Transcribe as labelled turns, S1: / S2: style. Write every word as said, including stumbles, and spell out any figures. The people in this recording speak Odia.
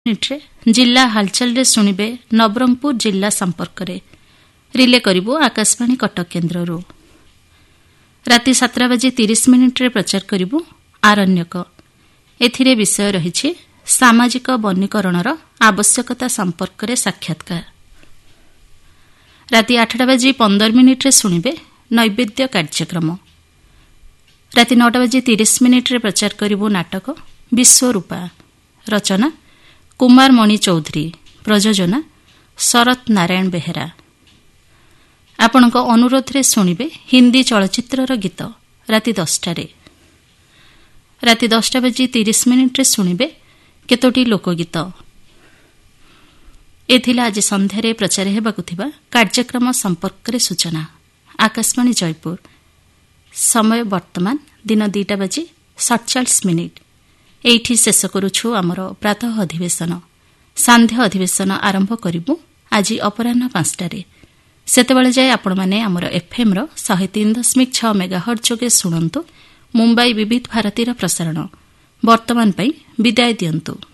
S1: ମିନିଟ୍ରେ ଜିଲ୍ଲା ହାଲଚାଲରେ ଶୁଣିବେ ନବରଙ୍ଗପୁର ଜିଲ୍ଲା ସମ୍ପର୍କରେ ରିଲେ କରିବୁ ଆକାଶବାଣୀ କଟକ କେନ୍ଦ୍ରରୁ। ରାତି ସାତଟା ବାଜି ତିରିଶ ମିନିଟ୍ରେ ପ୍ରଚାର କରିବୁ ଆରଣ୍ୟକ। ଏଥିରେ ବିଷୟ ରହିଛି ସାମାଜିକ ବନୀକରଣର ଆବଶ୍ୟକତା ସମ୍ପର୍କରେ ସାକ୍ଷାତକାର। ରାତି ଆଠଟା ବାଜି ପନ୍ଦର ମିନିଟ୍ରେ ଶୁଣିବେ ନୈବେଦ୍ୟ କାର୍ଯ୍ୟକ୍ରମ। ରାତି ନଅଟା ବାଜି ତିରିଶ ମିନିଟ୍ରେ ପ୍ରଚାର କରିବୁ ନାଟକ ବିଶ୍ୱରୂପା। ରଚନା କୁମାର ମଣି ଚୌଧୁରୀ। ପ୍ରଯୋଜନା ଶରତ ନାରାୟଣ ବେହେରା। ଆପଣଙ୍କ ଅନୁରୋଧରେ ଶୁଣିବେ ହିନ୍ଦୀ ଚଳଚ୍ଚିତ୍ରର ଗୀତ ରାତି ଦଶଟାରେ। ରାତି ଦଶଟା ବାଜି ତିରିଶ ମିନିଟ୍ରେ ଶୁଣିବେ କେତୋଟି ଲୋକଗୀତ। ଏ ଥିଲା ଆଜି ସନ୍ଧ୍ୟାରେ ପ୍ରଚାର ହେବାକୁ ଥିବା କାର୍ଯ୍ୟକ୍ରମ ସମ୍ପର୍କରେ ସୂଚନା। ଆକାଶବାଣୀ ଜୟପୁର। ସମୟ ବର୍ତ୍ତମାନ ଦିନ ଦୁଇଟା ବାଜି ସତଚାଳିଶ ମିନିଟ୍। ଏଇଠି ଶେଷ କରୁଛୁ ଆମର ପ୍ରାତଃ ଅଧିବେଶନ। ସାନ୍ଧ୍ୟ ଅଧିବେଶନ ଆରମ୍ଭ କରିବୁ ଆଜି ଅପରାହ୍ନ ପାଞ୍ଚଟାରେ। ସେତେବେଳେ ଯାଏ ଆପଣମାନେ ଆମର ଏଫ୍ଏମ୍ର ଶହେ ତିନି ଦଶମିକ ଛଅ ମେଗାହର୍ଟ୍ଜ ଯୋଗେ ଶୁଣନ୍ତୁ ମୁମ୍ବାଇ ବିବିଧ ଭାରତୀର ପ୍ରସାରଣ। ବର୍ତ୍ତମାନ ପାଇଁ ବିଦାୟ ଦିଅନ୍ତୁ।